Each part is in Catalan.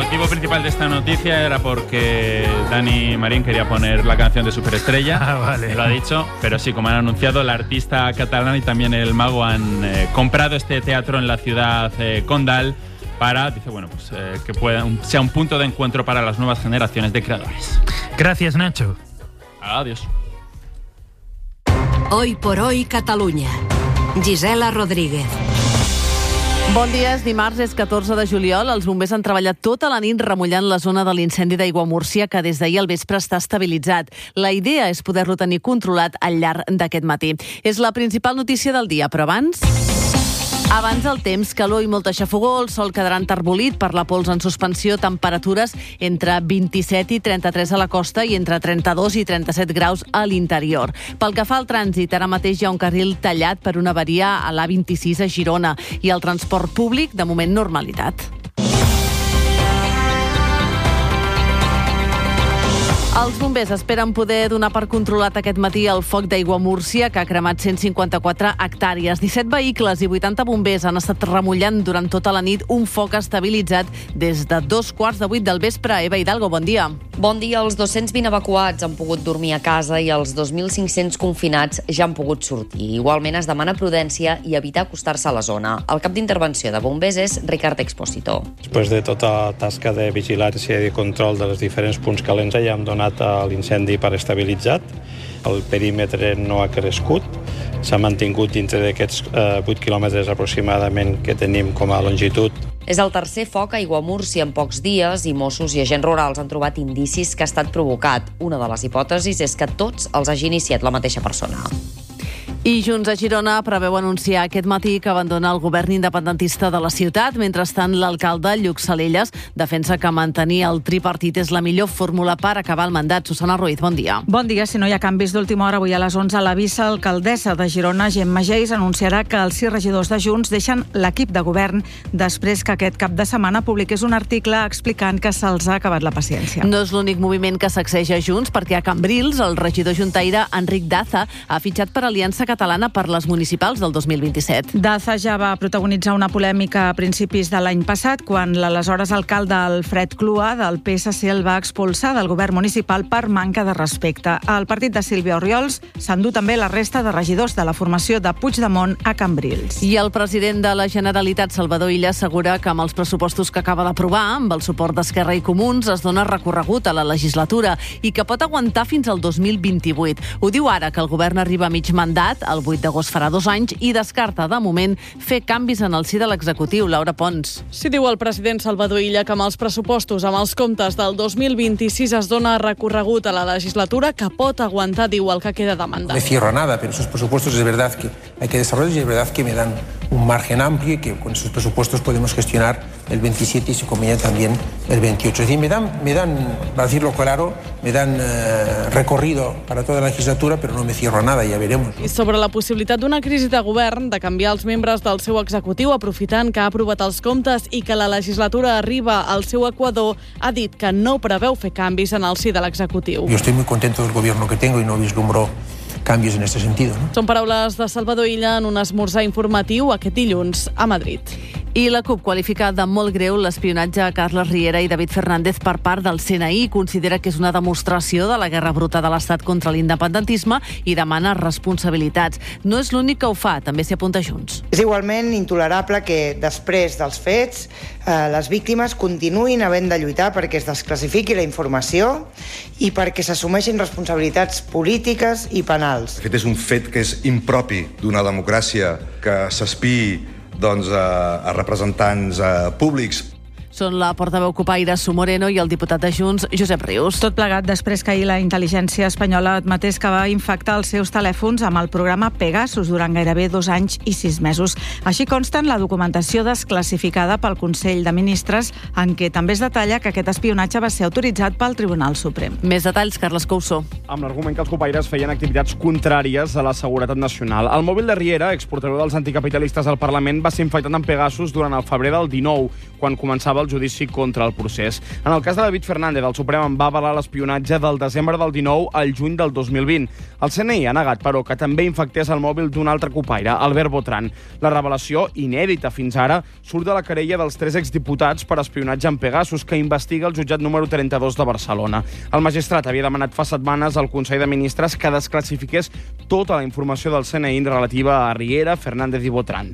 motivo principal de esta noticia era porque Dani Marín quería poner la canción de Superestrella. Vale. Lo ha dicho, pero sí, como han anunciado, la artista catalana y también el mago han comprado este teatro en la ciudad condal para, dice, bueno, pues que sea un punto de encuentro para las nuevas generaciones de creadores. Gracias, Nacho. Adiós. Hoy por hoy, Catalunya. Gisela Rodríguez. Bon dia, és dimarts, és 14 de juliol. Els bombers han treballat tota la nit remullant la zona de l'incendi d'Aiguamúrcia, que des d'ahir al vespre està estabilitzat. La idea és poder-lo tenir controlat al llarg d'aquest matí. És la principal notícia del dia, però abans el temps, calor i molta xafogor, el sol quedarà enterbolit per la pols en suspensió, temperatures entre 27 i 33 a la costa i entre 32 i 37 graus a l'interior. Pel que fa al trànsit, ara mateix hi ha un carril tallat per una avaria a l'A26 a Girona i el transport públic, de moment, normalitat. Els bombers esperen poder donar per controlat aquest matí el foc d'Aiguamúrcia, que ha cremat 154 hectàrees. 17 vehicles i 80 bombers han estat remullant durant tota la nit un foc estabilitzat des de 2:15 del vespre. Eva Hidalgo, bon dia. Bon dia. Els 220 evacuats han pogut dormir a casa i els 2.500 confinats ja han pogut sortir. Igualment es demana prudència i evitar acostar-se a la zona. El cap d'intervenció de bombers és Ricard Exposito. Després de tota tasca de vigilància i de control de els diferents punts calents, ja hem donat l'incendi per estabilitzat. El perímetre no ha crescut, s'ha mantingut dintre d'aquests 8 quilòmetres aproximadament que tenim com a longitud. És el tercer foc a Aiguamúrcia en pocs dies i Mossos i agents rurals han trobat indicis que ha estat provocat. Una de les hipòtesis és que tots els hagi iniciat la mateixa persona. I Junts a Girona preveu anunciar aquest matí que abandona el govern independentista de la ciutat. Mentrestant, l'alcalde Lluc Salelles defensa que mantenir el tripartit és la millor fórmula per acabar el mandat. Susana Ruiz, bon dia. Bon dia. Si no hi ha canvis d'última hora, avui a les 11, la vicealcaldessa de Girona, Gemma Geis, anunciarà que els 6 regidors de Junts deixen l'equip de govern després que aquest cap de setmana publiqués un article explicant que se'ls ha acabat la paciència. No és l'únic moviment que sacseja Junts, perquè a Cambrils el regidor juntaire Enric Daza ha fitxat per Aliança Catalana per les municipals del 2027. Daza ja va protagonitzar una polèmica a principis de l'any passat, quan l'aleshores alcalde Alfred Clua del PSC el va expulsar del govern municipal per manca de respecte. Al partit de Sílvia Oriols s'endú també la resta de regidors de la formació de Puigdemont a Cambrils. I el president de la Generalitat, Salvador Illa, assegura que amb els pressupostos que acaba d'aprovar, amb el suport d'Esquerra i Comuns, es dona recorregut a la legislatura i que pot aguantar fins al 2028. Ho diu ara que el govern arriba a mig mandat, el 8 d'agost farà 2 anys, i descarta, de moment, fer canvis en el si de l'executiu. Laura Pons. Sí, diu el president Salvador Illa que amb els pressupostos, amb els comptes del 2026 es dona recorregut a la legislatura que pot aguantar, diu, el que queda de mandat. No cierro nada, pero esos presupuestos es verdad que hay que desarrollar y es verdad que me dan un margen amplio y que con esos presupuestos podemos gestionar el 27 y si conviene también el 28. Es decir, me dan, para decirlo claro, me dan recorrido para toda la legislatura, pero no me cierro a nada, ya veremos. I sobre la possibilitat d'una crisi de govern, de canviar els membres del seu executiu aprofitant que ha aprovat els comptes i que la legislatura arriba al seu equador, ha dit que no preveu fer canvis en el si de l'executiu. Yo estoy muy contento del gobierno que tengo y no vislumbro cambios en este sentido, ¿no? Són paraules de Salvador Illa en un esmorzar informatiu aquest dilluns a Madrid. I la CUP qualifica de molt greu l'espionatge a Carles Riera i David Fernández per part del CNI i considera que és una demostració de la guerra bruta de l'Estat contra l'independentisme i demana responsabilitats. No és l'únic que ho fa, també s'hi apunta Junts. És igualment intolerable que després dels fets les víctimes continuïn havent de lluitar perquè es desclassifiqui la informació i perquè s'assumeixin responsabilitats polítiques i penals. De fet, és un fet que és impropi d'una democràcia que s'espiï a representants públics. Són la portaveu cupaire Su Moreno i el diputat de Junts, Josep Rius. Tot plegat després que ahir la intel·ligència espanyola admetés que va infectar els seus telèfons amb el programa Pegasus durant gairebé 2 anys i 6 mesos. Així consta en la documentació desclassificada pel Consell de Ministres, en què també es detalla que aquest espionatge va ser autoritzat pel Tribunal Suprem. Més detalls, Carles Couso. Amb l'argument que els cupaires feien activitats contràries a la seguretat nacional. El mòbil de Riera, exportador dels anticapitalistes al Parlament, va ser infectat amb Pegasus durant el febrer del 19, quan començava el el judici contra el procés. En el cas de David Fernández, el Suprem en va avalar l'espionatge del desembre del 19 al juny del 2020. El CNI ha negat, però, que també infectés el mòbil d'un altre copaire, Albert Botran. La revelació, inèdita fins ara, surt de la querella dels 3 exdiputats per espionatge en Pegasus, que investiga el jutjat número 32 de Barcelona. El magistrat havia demanat fa setmanes al Consell de Ministres que desclassifiqués tota la informació del CNI relativa a Riera, Fernández i Botran.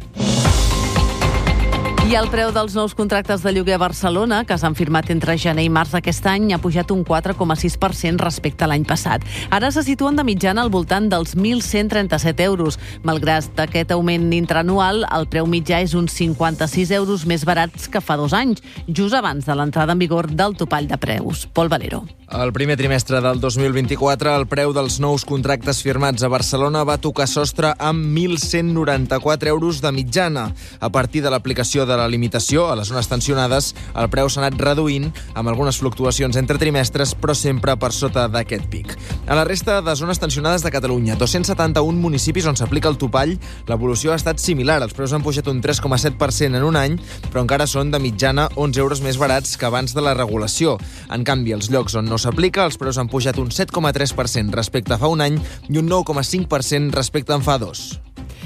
I el preu dels nous contractes de lloguer a Barcelona, que s'han firmat entre gener i març d'aquest any, ha pujat un 4,6% respecte a l'any passat. Ara se situen de mitjana al voltant dels 1.137 euros. Malgrat aquest augment intraanual, el preu mitjà és uns 56 euros més barats que fa 2 anys, just abans de l'entrada en vigor del topall de preus. Pol Valero. El primer trimestre del 2024, el preu dels nous contractes firmats a Barcelona va tocar sostre amb 1.194 euros de mitjana. A partir de l'aplicació de la limitació a les zones tensionades, el preu s'ha anat reduint, amb algunes fluctuacions entre trimestres, però sempre per sota d'aquest pic. A la resta de zones tensionades de Catalunya, 271 municipis on s'aplica el topall, l'evolució ha estat similar. Els preus han pujat un 3,7% en un any, però encara són de mitjana 11 euros més barats que abans de la regulació. En canvi, els llocs on no s'aplica, els preus han pujat un 7,3% respecte a fa un any i un 9,5% respecte a en fa 2.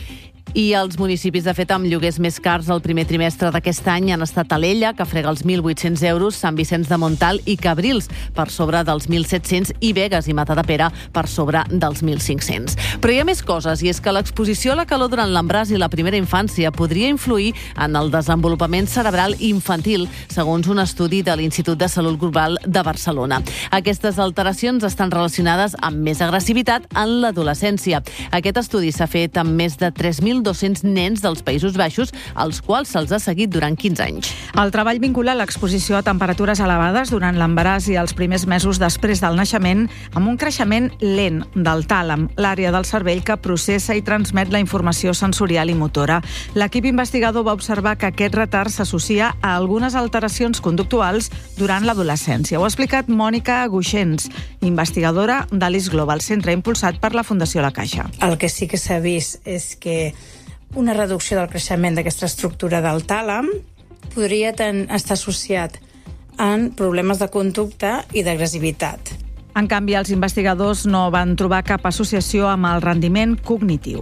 I els municipis, de fet, amb lloguers més cars el primer trimestre d'aquest any han estat Alella, que frega els 1.800 euros, Sant Vicenç de Montal i Cabrils, per sobre dels 1.700, i Begues i Matadepera, per sobre dels 1.500. Però hi ha més coses, i és que l'exposició a la calor durant l'embràs i la primera infància podria influir en el desenvolupament cerebral infantil, segons un estudi de l'Institut de Salut Global de Barcelona. Aquestes alteracions estan relacionades amb més agressivitat en l'adolescència. Aquest estudi s'ha fet amb més de 3.200 nens dels Països Baixos, als quals se'ls ha seguit durant 15 anys. El treball vincula l'exposició a temperatures elevades durant l'embaràs i els primers mesos després del naixement, amb un creixement lent del tàlam, l'àrea del cervell que processa i transmet la informació sensorial i motora. L'equip investigador va observar que aquest retard s'associa a algunes alteracions conductuals durant l'adolescència. Ho ha explicat Mònica Guixens, investigadora d'Alice Global, centre impulsat per la Fundació La Caixa. El que sí que s'ha vist és que una reducció del creixement d'aquesta estructura del tàlam podria estar associat en problemes de conducta i d'agressivitat. En canvi, els investigadors no van trobar cap associació amb el rendiment cognitiu.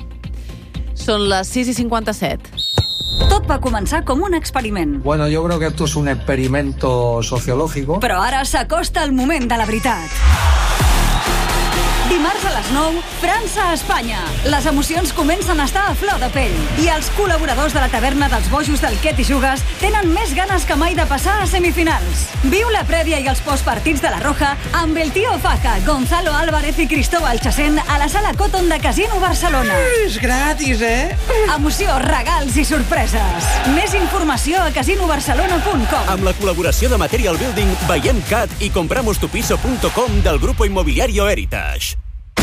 Són les 6:57. Tot va començar com un experiment. Bueno, yo creo que esto es un experimento sociológico. Però ara s'acosta el moment de la veritat. Dimarts a les 9, França-Espanya. Les emocions comencen a estar a flor de pell. I els col·laboradors de la taverna dels bojos del Què t'hi jugues tenen més ganes que mai de passar a semifinals. Viu la prèvia i els postpartits de la Roja amb el Tío Faja, Gonzalo Álvarez i Cristóbal Chasén a la sala Cotton de Casino Barcelona. És gratis, Emoció, regals i sorpreses. Més informació a casinobarcelona.com. Amb la col·laboració de Material Building, Veiem Cat i compramostupiso.com del Grupo Inmobiliario Heritage.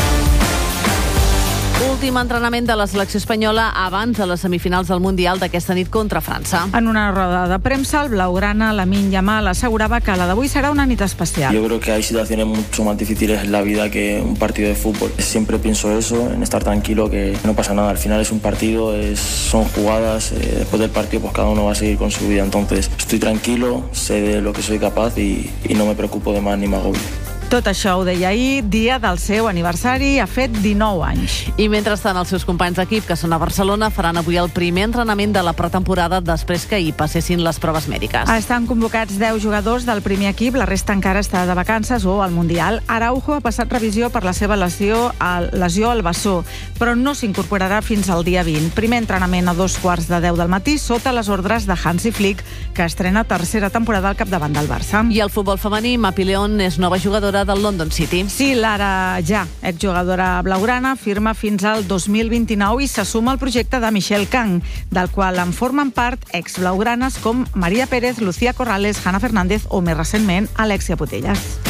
Últim entrenament de la selecció espanyola abans de les semifinals del Mundial d'aquesta nit contra França. En una roda de premsa, el blaugrana Lamine Yamal assegurava que la d'avui serà una nit especial. Yo creo que hay situaciones mucho más difíciles en la vida que un partido de fútbol. Siempre pienso eso, en estar tranquilo, que no pasa nada. Al final es un partido, son jugadas. Después del partido pues cada uno va a seguir con su vida. Entonces estoy tranquilo, sé de lo que soy capaz y no me preocupo de más ni me agobio. Tot això ho deia ahir, dia del seu aniversari, ha fet 19 anys. I mentrestant, els seus companys d'equip, que són a Barcelona, faran avui el primer entrenament de la pretemporada després que hi passessin les proves mèdiques. Estan convocats 10 jugadors del primer equip, la resta encara està de vacances o al Mundial. Araujo ha passat revisió per la seva lesió al bessó, però no s'incorporarà fins al dia 20. Primer entrenament a 2:15 del matí, sota les ordres de Hansi Flick, que estrena tercera temporada al capdavant del Barça. I el futbol femení, Mapi León és nova jugadora del London City. Sí, Lara Ja, exjugadora blaugrana, firma fins al 2029 i se suma al projecte de Michelle Kang, del qual en formen part exblaugranes com Maria Pérez, Lucía Corrales, Hanna Fernández o, més recentment, Alexia Putellas.